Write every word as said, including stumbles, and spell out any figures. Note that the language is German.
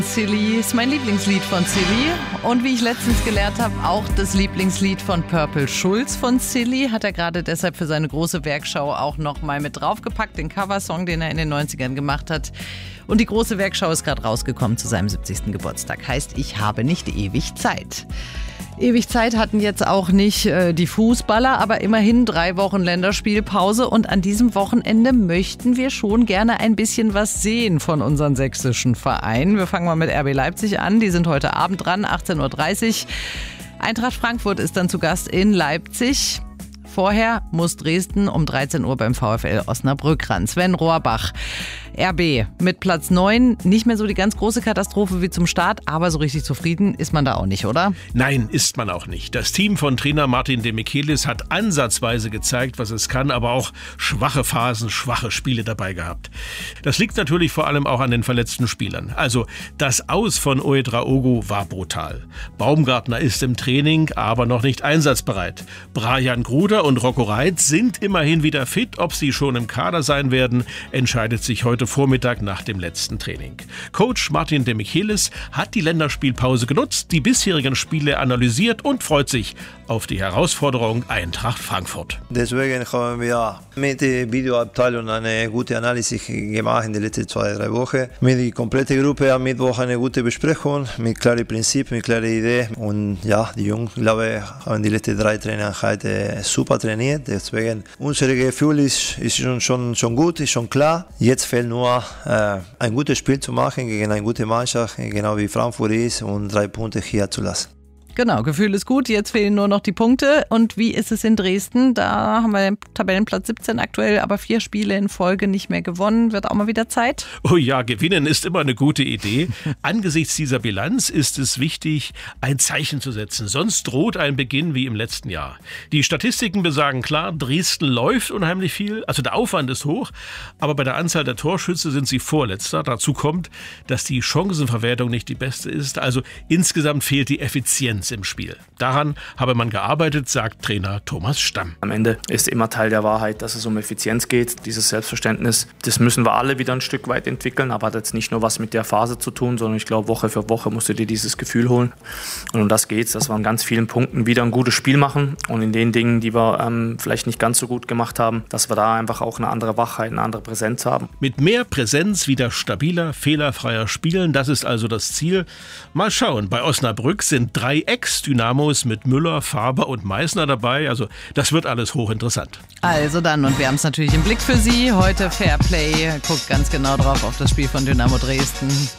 Silly ist mein Lieblingslied von Silly und wie ich letztens gelernt habe, auch das Lieblingslied von Purple Schulz von Silly hat er gerade deshalb für seine große Werkschau auch nochmal mit draufgepackt, den Coversong, den er in den neunzigern gemacht hat. Und die große Werkschau ist gerade rausgekommen zu seinem siebzigsten Geburtstag. Heißt, ich habe nicht ewig Zeit. Ewig Zeit hatten jetzt auch nicht äh, die Fußballer, aber immerhin drei Wochen Länderspielpause und an diesem Wochenende möchten wir schon gerne ein bisschen was sehen von unseren sächsischen Vereinen. Wir fangen mal mit R B Leipzig an, die sind heute Abend dran, achtzehn Uhr dreißig. Eintracht Frankfurt ist dann zu Gast in Leipzig. Vorher muss Dresden um dreizehn Uhr beim VfL Osnabrück ran. Sven Rohrbach, R B mit Platz neun, nicht mehr so die ganz große Katastrophe wie zum Start, aber so richtig zufrieden ist man da auch nicht, oder? Nein, ist man auch nicht. Das Team von Trainer Martin de Michelis hat ansatzweise gezeigt, was es kann, aber auch schwache Phasen, schwache Spiele dabei gehabt. Das liegt natürlich vor allem auch an den verletzten Spielern. Also das Aus von Ouedraogo war brutal. Baumgartner ist im Training, aber noch nicht einsatzbereit. Brian Gruder und Rocco Reitz sind immerhin wieder fit. Ob sie schon im Kader sein werden, entscheidet sich heute Vormittag nach dem letzten Training. Coach Martin de Michelis hat die Länderspielpause genutzt, die bisherigen Spiele analysiert und freut sich auf die Herausforderung Eintracht Frankfurt. Deswegen haben wir mit der Videoabteilung eine gute Analyse gemacht in den letzten zwei, drei Wochen. Mit der kompletten Gruppe am Mittwoch eine gute Besprechung, mit klaren Prinzipien, mit klaren Ideen. Und ja, die Jungs, glaube ich, haben die letzten drei Trainingseinheiten super trainiert. Deswegen, unser Gefühl ist, ist schon, schon, schon gut, ist schon klar. Jetzt fehlt nur äh, ein gutes Spiel zu machen gegen eine gute Mannschaft, genau wie Frankfurt ist, und drei Punkte hier zu lassen. Genau, Gefühl ist gut, jetzt fehlen nur noch die Punkte. Und wie ist es in Dresden? Da haben wir den Tabellenplatz siebzehn aktuell, aber vier Spiele in Folge nicht mehr gewonnen. Wird auch mal wieder Zeit? Oh ja, gewinnen ist immer eine gute Idee. Angesichts dieser Bilanz ist es wichtig, ein Zeichen zu setzen. Sonst droht ein Beginn wie im letzten Jahr. Die Statistiken besagen klar, Dresden läuft unheimlich viel. Also der Aufwand ist hoch, aber bei der Anzahl der Torschüsse sind sie Vorletzter. Dazu kommt, dass die Chancenverwertung nicht die beste ist. Also insgesamt fehlt die Effizienz im Spiel. Daran habe man gearbeitet, sagt Trainer Thomas Stamm. Am Ende ist immer Teil der Wahrheit, dass es um Effizienz geht. Dieses Selbstverständnis, das müssen wir alle wieder ein Stück weit entwickeln, aber hat jetzt nicht nur was mit der Phase zu tun, sondern ich glaube, Woche für Woche musst du dir dieses Gefühl holen. Und um das geht's, dass wir an ganz vielen Punkten wieder ein gutes Spiel machen und in den Dingen, die wir ähm, vielleicht nicht ganz so gut gemacht haben, dass wir da einfach auch eine andere Wachheit, eine andere Präsenz haben. Mit mehr Präsenz wieder stabiler, fehlerfreier spielen, das ist also das Ziel. Mal schauen, bei Osnabrück sind drei Ex-Dynamos mit Müller, Faber und Meißner dabei. Also das wird alles hochinteressant. Also dann, und wir haben es natürlich im Blick für Sie. Heute Fairplay. Guckt ganz genau drauf auf das Spiel von Dynamo Dresden.